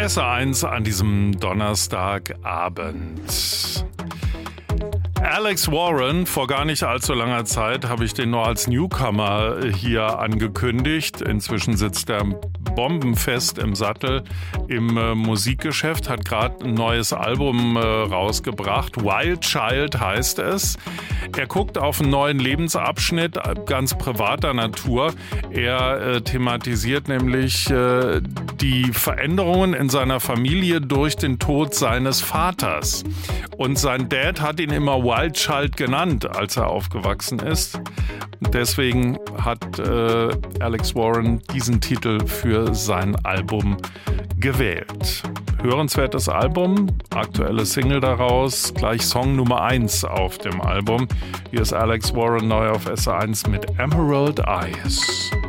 SR1 an diesem Donnerstagabend. Alex Warren, vor gar nicht allzu langer Zeit habe ich den nur als Newcomer hier angekündigt. Inzwischen sitzt er bombenfest im Sattel im Musikgeschäft, hat gerade ein neues Album rausgebracht. Wild Child heißt es. Er guckt auf einen neuen Lebensabschnitt, ganz privater Natur. Er thematisiert nämlich die Veränderungen in seiner Familie durch den Tod seines Vaters. Und sein Dad hat ihn immer Wild Child genannt, als er aufgewachsen ist. Deswegen hat Alex Warren diesen Titel für sein Album gewählt. Hörenswertes Album, aktuelle Single daraus, gleich Song Nummer 1 auf dem Album. Hier ist Alex Warren neu auf SR1 mit Emerald Eyes.